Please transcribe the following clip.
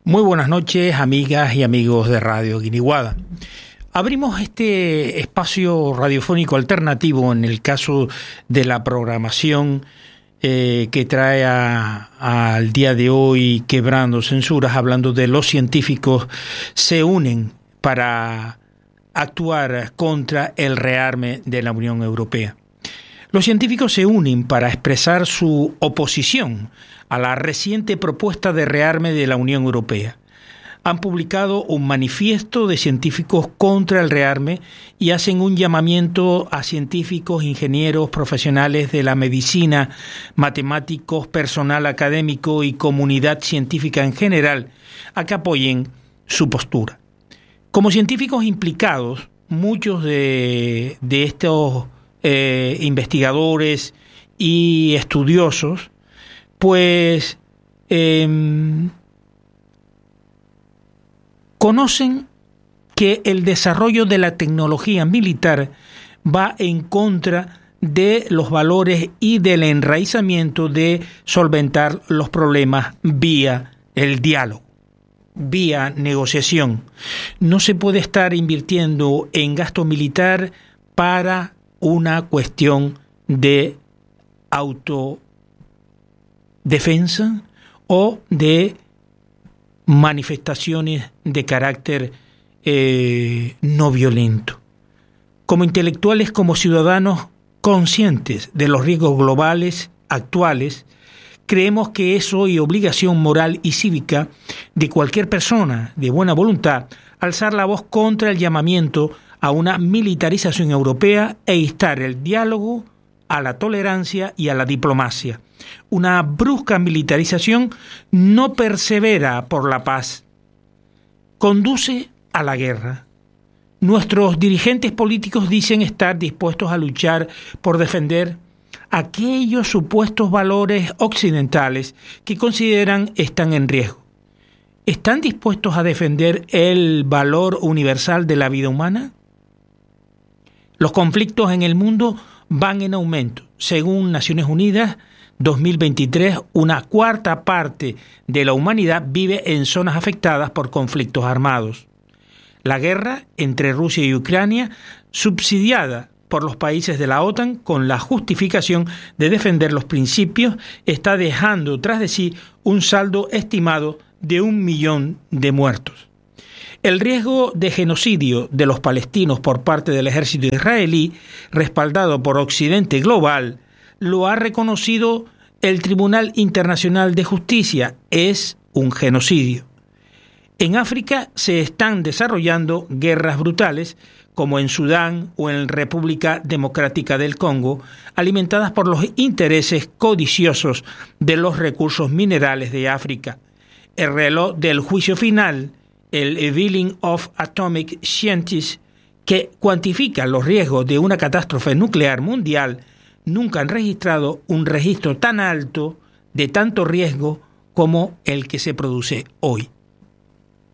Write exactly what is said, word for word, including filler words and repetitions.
Muy buenas noches, amigas y amigos de Radio Guiniguada. Abrimos este espacio radiofónico alternativo en el caso de la programación eh, que trae a, a, al día de hoy Quebrando Censuras, hablando de los científicos se unen para actuar contra el rearme de la Unión Europea. Los científicos se unen para expresar su oposición a la reciente propuesta de rearme de la Unión Europea. Han publicado un manifiesto de científicos contra el rearme y hacen un llamamiento a científicos, ingenieros, profesionales de la medicina, matemáticos, personal académico y comunidad científica en general a que apoyen su postura. Como científicos implicados, muchos de, de estos eh, investigadores y estudiosos pues eh, conocen que el desarrollo de la tecnología militar va en contra de los valores y del enraizamiento de solventar los problemas vía el diálogo, vía negociación. No se puede estar invirtiendo en gasto militar para una cuestión de auto defensa o de manifestaciones de carácter eh, no violento. Como intelectuales, como ciudadanos conscientes de los riesgos globales actuales, creemos que es hoy obligación moral y cívica de cualquier persona de buena voluntad alzar la voz contra el llamamiento a una militarización europea e instar el diálogo, a la tolerancia y a la diplomacia. Una brusca militarización no persevera por la paz, conduce a la guerra. Nuestros dirigentes políticos dicen estar dispuestos a luchar por defender aquellos supuestos valores occidentales que consideran están en riesgo. ¿Están dispuestos a defender el valor universal de la vida humana? Los conflictos en el mundo van en aumento. Según Naciones Unidas, dos mil veintitrés, una cuarta parte de la humanidad vive en zonas afectadas por conflictos armados. La guerra entre Rusia y Ucrania, subsidiada por los países de la OTAN con la justificación de defender los principios, está dejando tras de sí un saldo estimado de un millón de muertos. El riesgo de genocidio de los palestinos por parte del ejército israelí, respaldado por Occidente global, lo ha reconocido el Tribunal Internacional de Justicia. Es un genocidio. En África se están desarrollando guerras brutales, como en Sudán o en República Democrática del Congo, alimentadas por los intereses codiciosos de los recursos minerales de África. El reloj del juicio final, el Evening of Atomic Scientists, que cuantifica los riesgos de una catástrofe nuclear mundial, nunca han registrado un registro tan alto de tanto riesgo como el que se produce hoy.